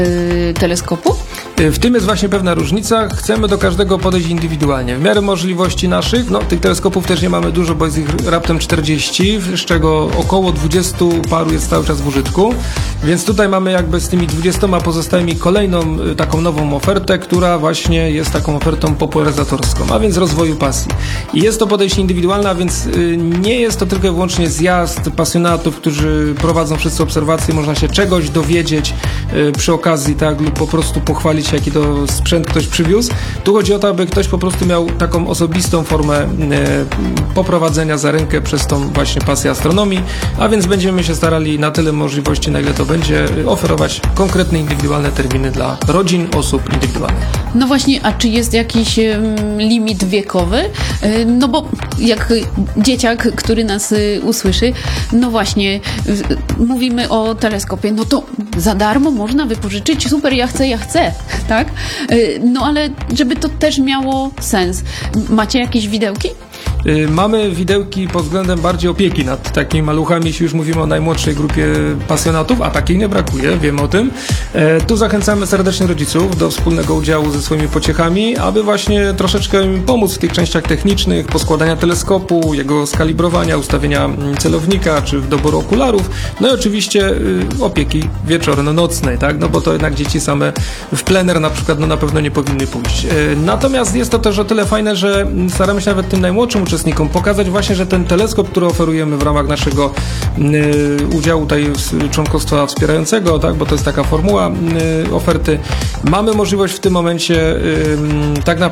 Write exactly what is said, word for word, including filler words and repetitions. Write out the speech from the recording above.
teleskopu? W tym jest właśnie pewna różnica. Chcemy do każdego podejść indywidualnie. W miarę możliwości naszych, no tych teleskopów też nie mamy dużo, bo jest ich raptem czterdzieści, z czego około dwudziestu paru jest cały czas w użytku. Więc tutaj mamy jakby z tymi dwudziestoma pozostałymi kolejną taką nową ofertę, która właśnie jest taką ofertą popularyzatorską, a więc rozwoju pasji. I jest to podejście indywidualne, a więc nie jest to tylko i wyłącznie zjazd pasjonatów, którzy prowadzą wszyscy obserwacje, można się czegoś dowiedzieć przy okazji, tak, lub po prostu pochwalić się, jaki to sprzęt ktoś przywiózł. Tu chodzi o to, aby ktoś po prostu miał taką osobistą formę e, poprowadzenia za rękę przez tą właśnie pasję astronomii, a więc będziemy się starali na tyle możliwości, na ile to będzie, oferować konkretne, indywidualne terminy dla rodzin, osób indywidualnych. No właśnie, a czy jest jakiś um, limit wiekowy? Y, no bo jak dzieciak, który nas y, usłyszy, no właśnie, y, mówimy o teleskopie, no to za darmo można wypożyczyć, super, ja chcę, ja chcę, tak? Y, no ale żeby to też miało sens. Macie jakieś widełki? Mamy widełki pod względem bardziej opieki nad takimi maluchami, jeśli już mówimy o najmłodszej grupie pasjonatów, a takiej nie brakuje, wiemy o tym. E, tu zachęcamy serdecznie rodziców do wspólnego udziału ze swoimi pociechami, aby właśnie troszeczkę im pomóc w tych częściach technicznych, poskładania teleskopu, jego skalibrowania, ustawienia celownika, czy w doboru okularów, no i oczywiście y, opieki wieczorno-nocnej, tak, no bo to jednak dzieci same w plener na przykład, no na pewno nie powinny pójść. E, natomiast jest to też o tyle fajne, że staramy się nawet tym najmłodszym uczestnikom pokazać właśnie, że ten teleskop, który oferujemy w ramach naszego y, udziału tutaj członkostwa wspierającego, tak, bo to jest taka formuła y, oferty, mamy możliwość w tym momencie y, tak naprawdę